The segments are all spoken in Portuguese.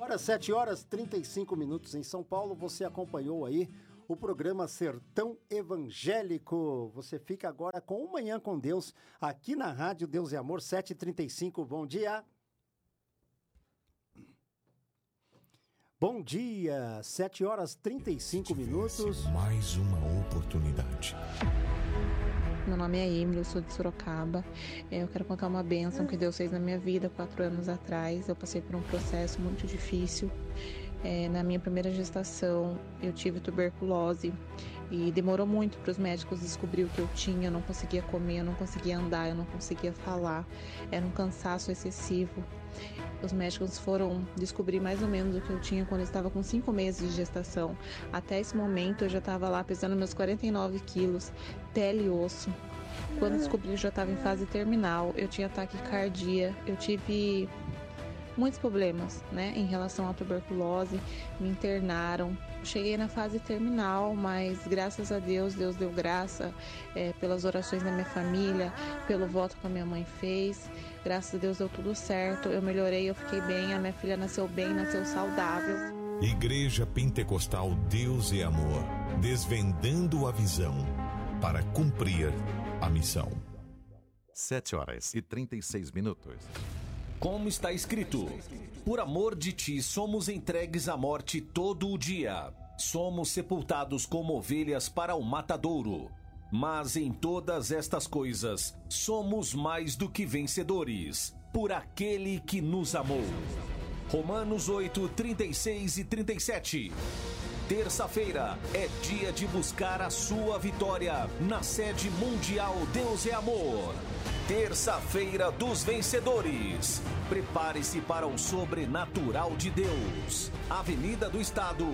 Agora, 7 horas 35 minutos em São Paulo. Você acompanhou aí o programa Sertão Evangélico. Você fica agora com o Manhã com Deus, aqui na Rádio Deus e Amor, 7h35. Bom dia. Bom dia, 7 horas 35 minutos. Mais uma oportunidade. Meu nome é Emily, eu sou de Sorocaba. Eu quero contar uma bênção que Deus fez na minha vida 4 anos atrás. Eu passei por um processo muito difícil. Na minha primeira gestação, eu tive tuberculose e demorou muito para os médicos descobrir o que eu tinha. Eu não conseguia comer, eu não conseguia andar, eu não conseguia falar. Era um cansaço excessivo. Os médicos foram descobrir mais ou menos o que eu tinha quando eu estava com 5 meses de gestação. Até esse momento eu já estava lá pesando meus 49 quilos, pele e osso. Quando descobri eu já estava em fase terminal, eu tinha taquicardia, eu tive muitos problemas, em relação à tuberculose, me internaram. Cheguei na fase terminal, mas graças a Deus, Deus deu graça pelas orações da minha família, pelo voto que a minha mãe fez. Graças a Deus deu tudo certo, eu melhorei, eu fiquei bem, a minha filha nasceu bem, nasceu saudável. Igreja Pentecostal Deus e Amor, desvendando a visão para cumprir a missão. 7 horas e 36 minutos. Como está escrito: por amor de ti somos entregues à morte todo o dia. Somos sepultados como ovelhas para o matadouro. Mas em todas estas coisas somos mais do que vencedores, por aquele que nos amou. Romanos 8, 36 e 37. Terça-feira é dia de buscar a sua vitória na sede mundial Deus é Amor. Terça-feira dos vencedores. Prepare-se para o sobrenatural de Deus. Avenida do Estado,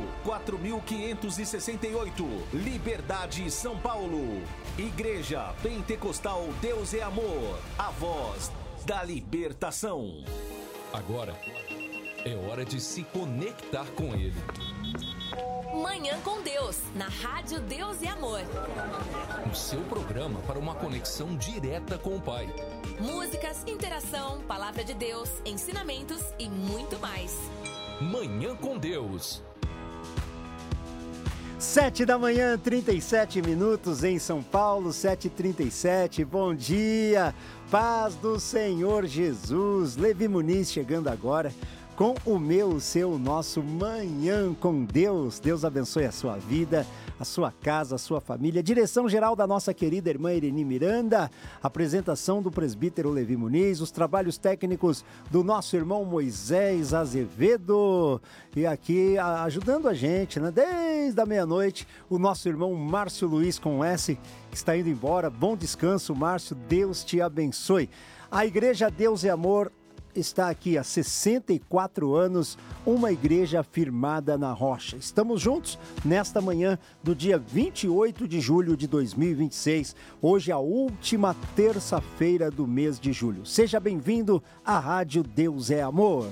4568, Liberdade, São Paulo. Igreja Pentecostal Deus é Amor, a voz da libertação. Agora é hora de se conectar com Ele. Manhã com Deus, na Rádio Deus e Amor. O seu programa para uma conexão direta com o Pai. Músicas, interação, palavra de Deus, ensinamentos e muito mais. Manhã com Deus. 7 da manhã, 37 minutos em São Paulo, 7h37. Bom dia, paz do Senhor Jesus. Levi Muniz chegando agora com o meu, o seu, o nosso Manhã com Deus. Deus abençoe a sua vida, a sua casa, a sua família. Direção geral da nossa querida irmã Ireni Miranda, apresentação do presbítero Levi Muniz, os trabalhos técnicos do nosso irmão Moisés Azevedo, e aqui ajudando a gente, desde a meia-noite, o nosso irmão Márcio Luiz com S, que está indo embora. Bom descanso, Márcio, Deus te abençoe. A Igreja Deus e Amor está aqui há 64 anos, uma igreja firmada na rocha. Estamos juntos nesta manhã do dia 28 de julho de 2026, hoje é a última terça-feira do mês de julho. Seja bem-vindo à Rádio Deus é Amor.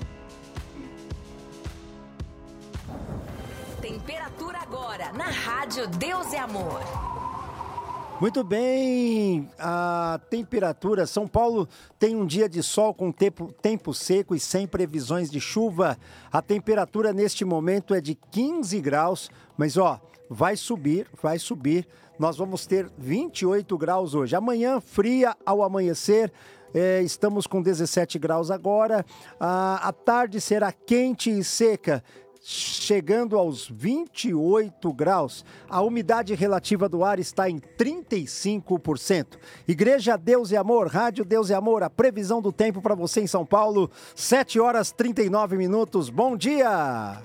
Temperatura agora na Rádio Deus é Amor. Muito bem, a temperatura, São Paulo tem um dia de sol com tempo seco e sem previsões de chuva. A temperatura neste momento é de 15 graus, mas vai subir. Nós vamos ter 28 graus hoje. Amanhã, fria ao amanhecer. Estamos com 17 graus agora. A tarde será quente e seca, chegando aos 28 graus. A umidade relativa do ar está em 35%. Igreja Deus e Amor, Rádio Deus e Amor, a previsão do tempo para você em São Paulo, 7 horas 39 minutos. Bom dia!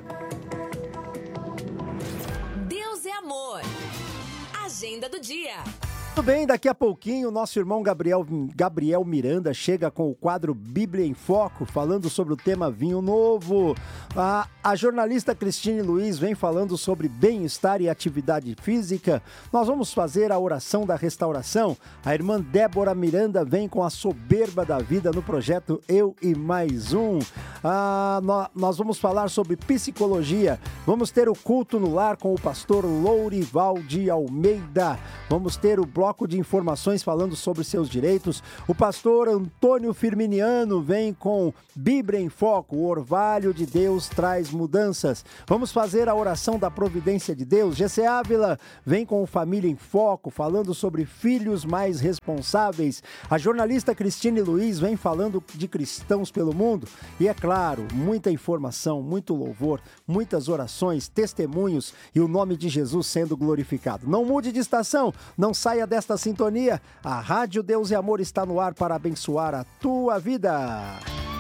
Deus é Amor. Agenda do dia. Tudo bem, daqui a pouquinho o nosso irmão Gabriel Miranda chega com o quadro Bíblia em Foco, falando sobre o tema Vinho Novo. A jornalista Cristine Luiz vem falando sobre bem-estar e atividade física. Nós vamos fazer a oração da restauração. A irmã Débora Miranda vem com a soberba da vida no projeto Eu e Mais Um. Nós vamos falar sobre psicologia. Vamos ter o culto no lar com o pastor Lourival de Almeida. Vamos ter o bloco bloco de informações falando sobre seus direitos. O pastor Antônio Firminiano vem com Bíblia em Foco, o orvalho de Deus traz mudanças. Vamos fazer a oração da providência de Deus. GC Ávila vem com o Família em Foco, falando sobre filhos mais responsáveis. A jornalista Cristine Luiz vem falando de cristãos pelo mundo. E é claro, muita informação, muito louvor, muitas orações, testemunhos e o nome de Jesus sendo glorificado. Não mude de estação, não saia desta sintonia. A Rádio Deus e Amor está no ar para abençoar a tua vida.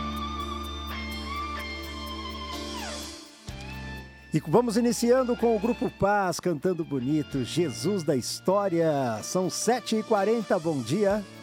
E vamos iniciando com o Grupo Paz, cantando bonito, Jesus da História. São 7h40, bom dia.